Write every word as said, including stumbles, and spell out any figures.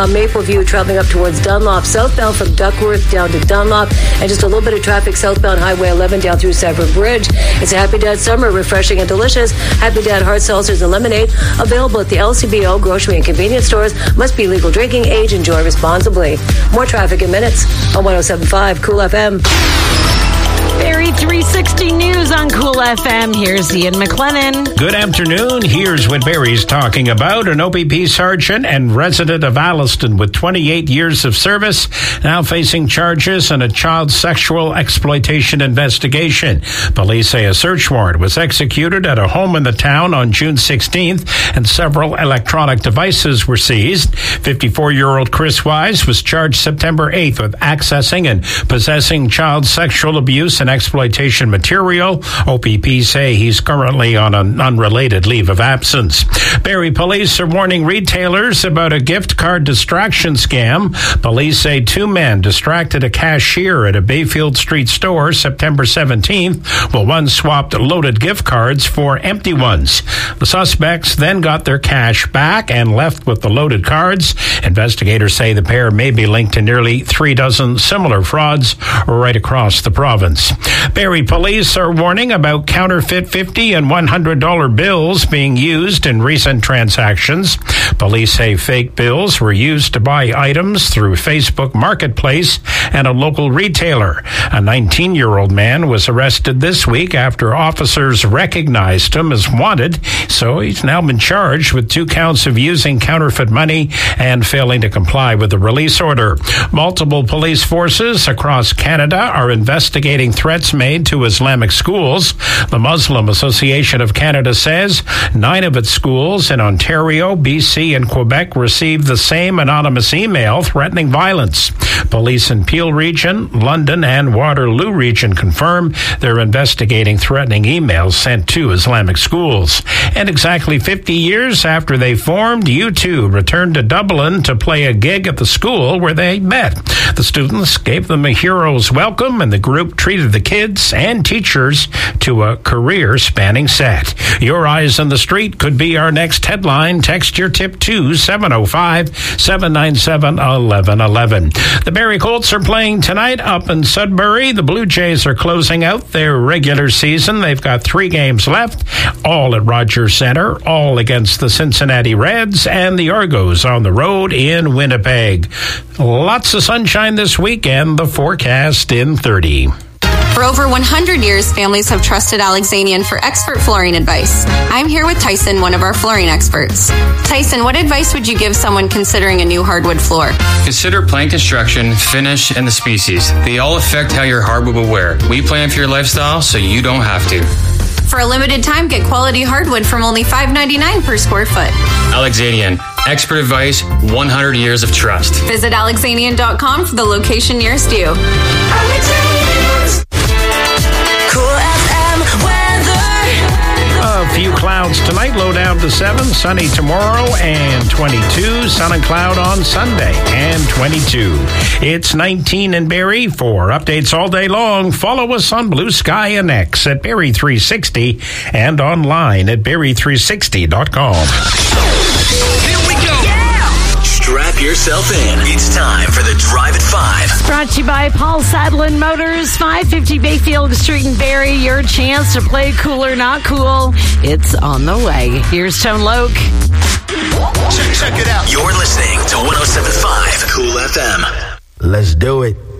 Uh, Maple View traveling up towards Dunlop, southbound from Duckworth down to Dunlop, and just a little bit of traffic southbound Highway eleven down through Severn Bridge. It's a Happy Dad summer, refreshing and delicious. Happy Dad hard seltzers and lemonade available at the L C B O grocery and convenience stores. Must be legal drinking age. Enjoy responsibly. More traffic in minutes on one oh seven point five Cool F M. Barrie three sixty News on Cool F M. Here's Ian McLennan. Good afternoon. Here's what Barrie's talking about. An O P P sergeant and resident of Alliston with twenty-eight years of service now facing charges in a child sexual exploitation investigation. Police say a search warrant was executed at a home in the town on June sixteenth and several electronic devices were seized. fifty-four-year-old Chris Wise was charged September eighth with accessing and possessing child sexual abuse and exploitation material. O P P say he's currently on an unrelated leave of absence. Barrie police are warning retailers about a gift card distraction scam. Police say two men distracted a cashier at a Bayfield Street store September seventeenth, while one swapped loaded gift cards for empty ones. The suspects then got their cash back and left with the loaded cards. Investigators say the pair may be linked to nearly three dozen similar frauds right across the province. Barrie police are warning about counterfeit fifty and one hundred dollar bills being used in recent transactions. Police say fake bills were used to buy items through Facebook Marketplace and a local retailer. A nineteen-year-old man was arrested this week after officers recognized him as wanted, so he's now been charged with two counts of using counterfeit money and failing to comply with the release order. Multiple police forces across Canada are investigating threats made to Islamic schools. The Muslim Association of Canada says nine of its schools in Ontario, B C, and Quebec received the same anonymous email threatening violence. Police in Peel Region, London, and Waterloo Region confirm they're investigating threatening emails sent to Islamic schools. And exactly fifty years after they formed, U two returned to Dublin to play a gig at the school where they met. The students gave them a hero's welcome, and the group treated the kids and teachers to a career-spanning set. Your eyes on the street could be our next headline. Text your tip to seven oh five, seven nine seven, one one one one. The Barrie Colts are playing tonight up in Sudbury. The Blue Jays are closing out their regular season. They've got three games left, all at Rogers Centre, all against the Cincinnati Reds and the Argos on the road in Winnipeg. Lots of sunshine this weekend, the forecast in thirty. For over one hundred years, families have trusted Alexanian for expert flooring advice. I'm here with Tyson, one of our flooring experts. Tyson, what advice would you give someone considering a new hardwood floor? Consider plank construction, finish, and the species. They all affect how your hardwood will wear. We plan for your lifestyle so you don't have to. For a limited time, get quality hardwood from only five dollars and ninety-nine cents per square foot. Alexanian. Expert advice, one hundred years of trust. Visit Alexanian dot com for the location nearest you. Cool F M weather. A few clouds tonight, low down to seven. Sunny tomorrow and twenty-two. Sun and cloud on Sunday and twenty-two. It's nineteen in Barrie. For updates all day long, follow us on Blue Sky and X at Barrie three sixty and online at Barrie three sixty dot com. Here we go. Yeah! Strap yourself in. It's time for the Drive at five. It's brought to you by Paul Sadlin Motors, five fifty Bayfield Street in Barrie. Your chance to play cool or not cool. It's on the way. Here's Tone Loke. Check, check it out. You're listening to one oh seven point five Cool F M. Let's do it.